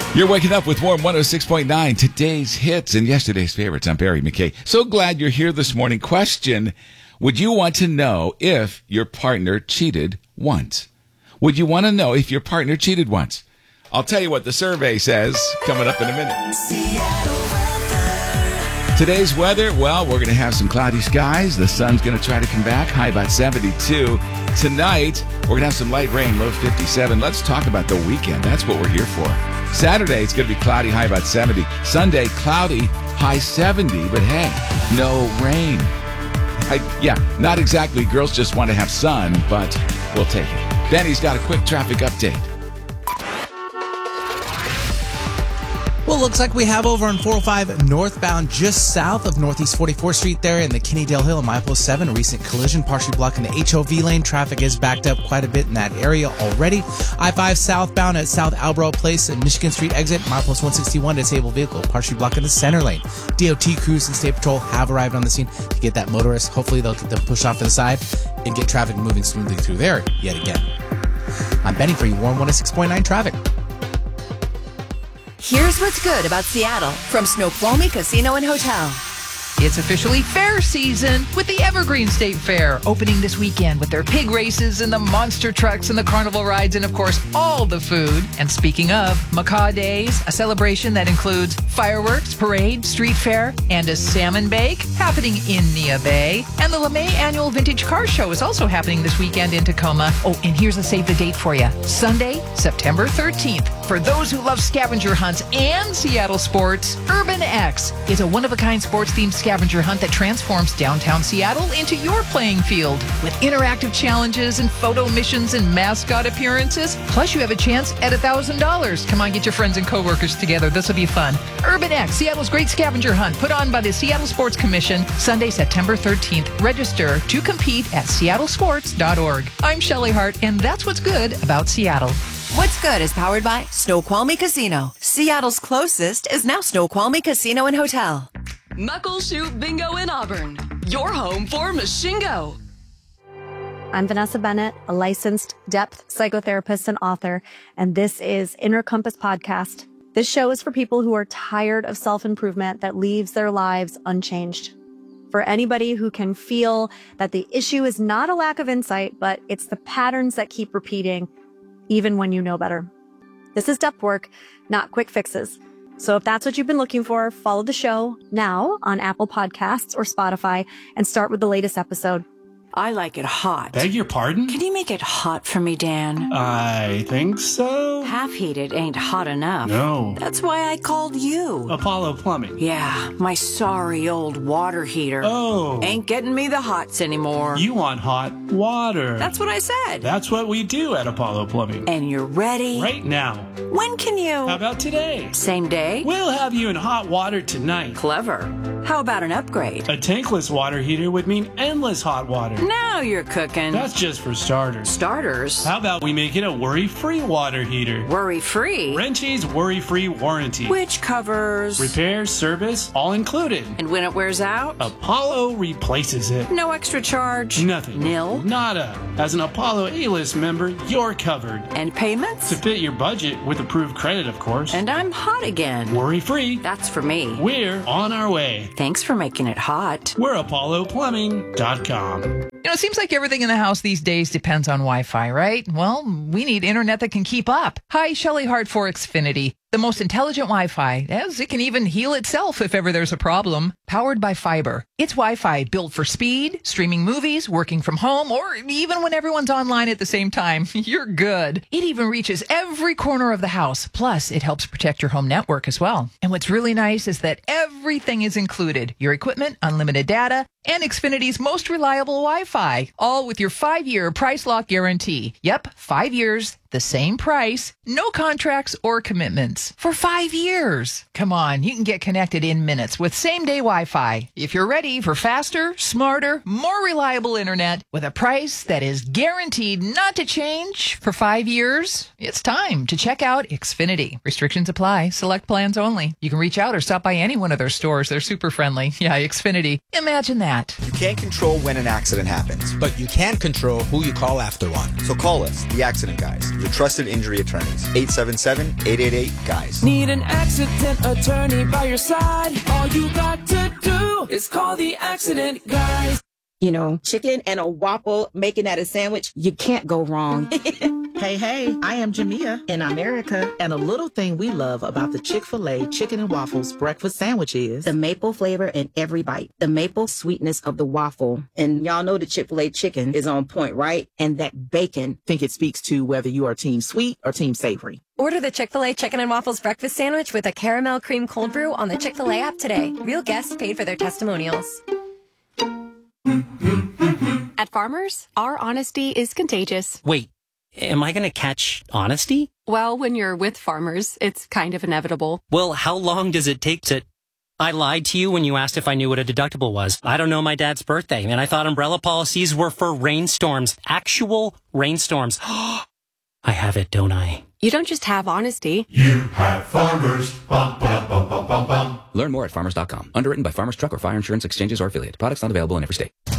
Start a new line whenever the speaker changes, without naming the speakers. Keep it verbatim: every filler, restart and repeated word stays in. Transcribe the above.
You're waking up with Warm one oh six point nine, today's hits and yesterday's favorites. I'm Barry McKay. So glad you're here this morning. Question, would you want to know if your partner cheated once? Would you want to know if your partner cheated once? I'll tell you what the survey says coming up in a minute. Today's weather, well, we're going to have some cloudy skies. The sun's going to try to come back, high about seventy-two. Tonight, we're going to have some light rain, low fifty-seven. Let's talk about the weekend. That's what we're here for. Saturday, it's going to be cloudy, high about seventy. Sunday, cloudy, high seventy. But hey, no rain. I, yeah, not exactly girls just want to have sun, but we'll take it. Benny's got a quick traffic update.
Well, looks like we have over on four oh five northbound just south of Northeast forty-fourth Street there in the Kennedale Hill and Milepost seven. A recent collision partially blocking the H O V lane. Traffic is backed up quite a bit in that area already. I five southbound at South Albro Place and Michigan Street exit. Milepost one sixty-one, disabled vehicle partially blocking the center lane. D O T crews and State Patrol have arrived on the scene to get that motorist. Hopefully they'll get them pushed off to the side and get traffic moving smoothly through there yet again. I'm Benny for you, Warm one oh six point nine traffic.
Here's what's good about Seattle from Snoqualmie Casino and Hotel.
It's officially fair season with the Evergreen State Fair opening this weekend with their pig races and the monster trucks and the carnival rides and, of course, all the food. And speaking of, Macaw Days, a celebration that includes fireworks, parade, street fair, and a salmon bake happening in Nia Bay. And the LeMay Annual Vintage Car Show is also happening this weekend in Tacoma. Oh, and here's a save the date for you. Sunday, September thirteenth. For those who love scavenger hunts and Seattle sports, Urban X is a one-of-a-kind sports-themed scavenger hunt that transforms downtown Seattle into your playing field with interactive challenges and photo missions and mascot appearances. Plus, you have a chance at one thousand dollars. Come on, get your friends and coworkers together. This will be fun. Urban X, Seattle's great scavenger hunt, put on by the Seattle Sports Commission, Sunday, September thirteenth. Register to compete at seattle sports dot org. I'm Shelley Hart, and that's what's good about Seattle.
What's Good is powered by Snoqualmie Casino. Seattle's closest is now Snoqualmie Casino and Hotel.
Knuckle Shoot Bingo in Auburn. Your home for Machingo.
I'm Vanessa Bennett, a licensed depth psychotherapist and author, and this is Inner Compass Podcast. This show is for people who are tired of self-improvement that leaves their lives unchanged. For anybody who can feel that the issue is not a lack of insight, but it's the patterns that keep repeating, even when you know better. This is depth work, not quick fixes. So if that's what you've been looking for, follow the show now on Apple Podcasts or Spotify and start with the latest episode.
I like it hot.
Beg your pardon?
Can you make it hot for me, Dan?
I think so.
Half heated ain't hot enough.
No.
That's why I called you.
Apollo Plumbing.
Yeah, my sorry old water heater.
Oh.
Ain't getting me the hots anymore.
You want hot water.
That's what I said.
That's what we do at Apollo Plumbing.
And you're ready?
Right now.
When can you?
How about today?
Same day?
We'll have you in hot water tonight.
Clever. How about an upgrade?
A tankless water heater would mean endless hot water.
Now you're cooking.
That's just for starters.
Starters?
How about we make it a worry-free water heater?
Worry-free?
Wrenchie's worry-free warranty.
Which covers?
Repair, service, all included.
And when it wears out?
Apollo replaces it.
No extra charge?
Nothing.
Nil?
Nada. As an Apollo A-list member, you're covered.
And payments?
To fit your budget with approved credit, of course.
And I'm hot again.
Worry-free.
That's for me.
We're on our way.
Thanks for making it hot.
We're apollo plumbing dot com.
You know, it seems like everything in the house these days depends on Wi-Fi, right? Well, we need internet that can keep up. Hi, Shelley Hart for Xfinity. The most intelligent Wi-Fi, as it can even heal itself if ever there's a problem. Powered by fiber. It's Wi-Fi built for speed, streaming movies, working from home, or even when everyone's online at the same time. You're good. It even reaches every corner of the house. Plus, it helps protect your home network as well. And what's really nice is that everything is included. Your equipment, unlimited data, and Xfinity's most reliable Wi-Fi. All with your five-year price lock guarantee. Yep, five years, the same price, no contracts or commitments. For five years. Come on, you can get connected in minutes with same-day Wi-Fi. If you're ready for faster, smarter, more reliable internet with a price that is guaranteed not to change for five years, it's time to check out Xfinity. Restrictions apply. Select plans only. You can reach out or stop by any one of their stores. They're super friendly. Yeah, Xfinity. Imagine that.
You can't control when an accident happens,
But you can control who you call after one.
so call us, the Accident Guys, your trusted injury attorneys. eight seven seven, eight eight eight, G Guys.
Need an accident attorney by your side? All you got to do is call the Accident Guys.
You know, chicken and a waffle, making that a sandwich, you can't go wrong.
Hey, hey, I am Jamia in America, and a little thing we love about the Chick-fil-A Chicken and Waffles breakfast sandwich is
the maple flavor in every bite, the maple sweetness of the waffle. And y'all know the Chick-fil-A chicken is on point, right? And that bacon.
Think it speaks to whether you are team sweet or team savory.
Order the Chick-fil-A Chicken and Waffles breakfast sandwich with a caramel cream cold brew on the Chick-fil-A app today. Real guests paid for their testimonials.
At Farmers, our honesty is contagious.
Wait, am I going to catch honesty?
Well, when you're with Farmers, it's kind of inevitable.
Well, how long does it take to... I lied to you when you asked if I knew what a deductible was. I don't know my dad's birthday, and I thought umbrella policies were for rainstorms. Actual rainstorms. I have it, don't I?
You don't just have honesty.
You have Farmers. Bum, bum, bum, bum, bum, bum.
Learn more at farmers dot com. Underwritten by Farmers Truck or Fire Insurance Exchanges or Affiliate. Products not available in every state.